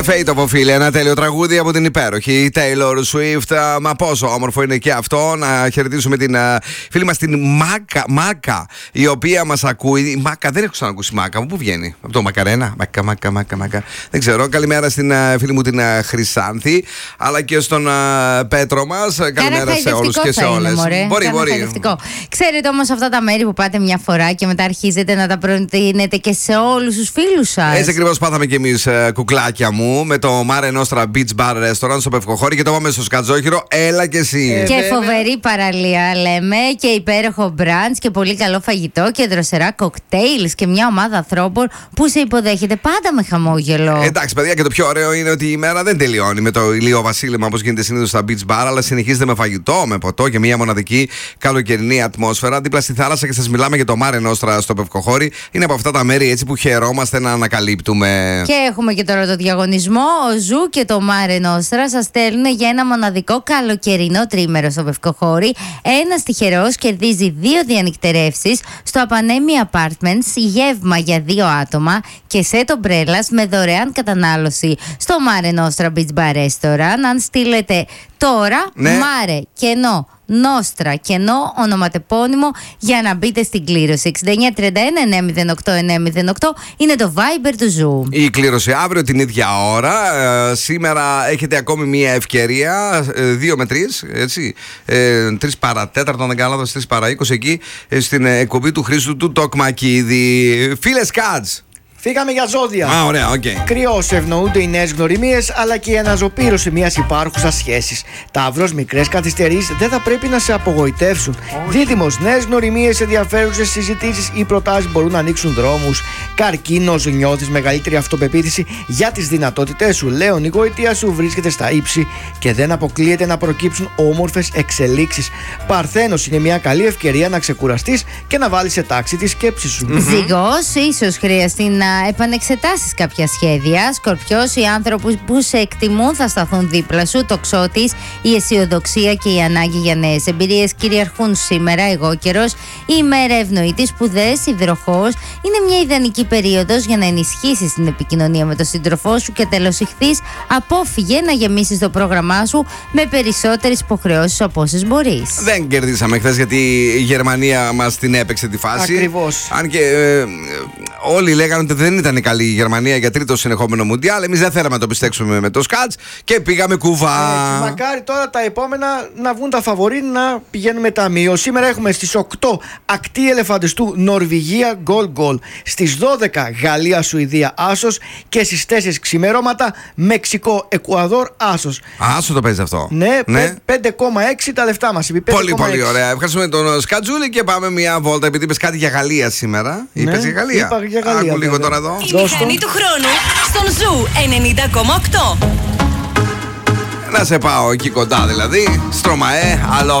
Fate από φίλε, ένα τέλειο τραγούδι από την υπέροχη Taylor Swift. Μα πόσο όμορφο είναι και αυτό. Να χαιρετήσουμε την φίλη μας την Μάκα, η οποία μας ακούει. Η Μάκα, δεν έχω ξανακούσει Μάκα. Από πού βγαίνει? Από το Μακαρένα. Μάκα. Δεν ξέρω. Καλημέρα στην φίλη μου την Χρυσάνθη, αλλά και στον Πέτρο μας. Καλημέρα σε όλους και σε όλες. Μπορεί. Ξέρετε όμως αυτά τα μέρη που πάτε μια φορά και μετά αρχίζετε να τα προτείνετε και σε όλους τους φίλους σας. Έτσι ακριβώς πάθαμε κι εμείς, κουκλάκια μου, με το Mare Nostra Beach Bar Restaurant στο Πευκοχώρι και το πάμε στο Σκατζόχυρο. Έλα και εσύ. Και φοβερή παραλία λέμε και υπέροχο μπραντς και πολύ καλό φαγητό και δροσερά κοκτέιλς και μια ομάδα ανθρώπων που σε υποδέχεται πάντα με χαμόγελο. Εντάξει, παιδιά, και το πιο ωραίο είναι ότι η μέρα δεν τελειώνει με το ηλιοβασίλεμα όπως γίνεται συνήθως στα beach bar, αλλά συνεχίζεται με φαγητό, με ποτό και μια μοναδική καλοκαιρινή ατμόσφαιρα δίπλα στη θάλασσα. Και σας μιλάμε για το Mare Nostra στο Πευκοχώρι. Είναι από αυτά τα μέρη έτσι που χαιρόμαστε να ανακαλύπτουμε. Και έχουμε και τώρα το διαγωνισμό. Ο Ζου και το Mare Nostra σας στέλνουν για ένα μοναδικό καλοκαιρινό τρίμερο στο Πευκοχώρι. Ένας τυχερός κερδίζει 2 διανυκτερεύσεις στο Apanemi Apartments, γεύμα για 2 άτομα και σετ ομπρέλας με δωρεάν κατανάλωση στο Mare Nostra Beach Bar Restaurant. Αν στείλετε τώρα, ναι, Mare κενό Nostra κενό ονοματεπώνυμο για να μπείτε στην κλήρωση. 6931-908-908 είναι το Viber του Ζου. Η κλήρωση αύριο την ίδια ώρα. Σήμερα έχετε ακόμη μία ευκαιρία. 2 με 3, έτσι. 3 παρά 4, αν δεν κάνω λάθος, 3 παρά 20 εκεί στην εκπομπή του Χρήστου του Τοκμακίδη. Φίλε Σκάτς. Φύγαμε για ζώδια. Ωραία, οκ. Κρυός, ευνοούνται οι νέες γνωριμίες αλλά και η αναζωπήρωση μιας υπάρχουσας σχέσης. Ταύρος, μικρές καθυστερήσεις δεν θα πρέπει να σε απογοητεύσουν. Δίδυμος, νέες γνωριμίες, ενδιαφέρουσες συζητήσεις ή προτάσεις μπορούν να ανοίξουν δρόμους. Καρκίνος, νιώθεις μεγαλύτερη αυτοπεποίθηση για τις δυνατότητές σου. Λέων, η γοητεία σου βρίσκεται στα ύψη και δεν αποκλείεται να προκύψουν όμορφες εξελίξεις. Παρθένος, είναι μια καλή ευκαιρία να ξεκουραστείς και να βάλεις σε τάξη τη σκέψη σου. Ζυγός, ίσως χρειαστεί να επανεξετάσεις κάποια σχέδια. Σκορπιός, οι άνθρωποι που σε εκτιμούν θα σταθούν δίπλα σου. Τοξότης, η αισιοδοξία και η ανάγκη για νέες εμπειρίες κυριαρχούν σήμερα. Αιγόκερος, η ημέρα ευνοητή, σπουδές, υδροχόος. Είναι μια ιδανική περίοδος για να ενισχύσεις την επικοινωνία με τον σύντροφό σου. Και τέλος, Ιχθύς, απόφυγε να γεμίσεις το πρόγραμμά σου με περισσότερες υποχρεώσεις από όσες μπορείς. Δεν κερδίσαμε χθες γιατί η Γερμανία μας την έπαιξε τη φάση. Ακριβώς. Αν και όλοι λέγανε ότι δεν ήταν καλή η Γερμανία για τρίτο συνεχόμενο Μουντιάλ. Εμείς δεν θέλαμε να το πιστέξουμε με το Σκάτς και πήγαμε κουβά. Μακάρι τώρα τα επόμενα να βγουν τα φαβορί να πηγαίνουμε ταμείο. Σήμερα έχουμε στις 8 ακτή ελεφαντιστού Νορβηγία γκολ. Στις 12 Γαλλία Σουηδία άσος και στις 4 ξημερώματα Μεξικό Εκουαδόρ άσος. Άσο το παίζει αυτό. Ναι. 5,6 τα λεφτά μας. Πολύ ωραία. Ευχαριστούμε τον Σκατζούλη και πάμε μια βόλτα επειδή είπες κάτι για Γαλλία σήμερα. Ναι, είπες για Γαλλία. Είπα για Γαλλία. Άκου λίγο τώρα εδώ. Η μηχανή του χρόνου στον Ζου 90,8. Να σε πάω εκεί κοντά δηλαδή. Στρωμαέ,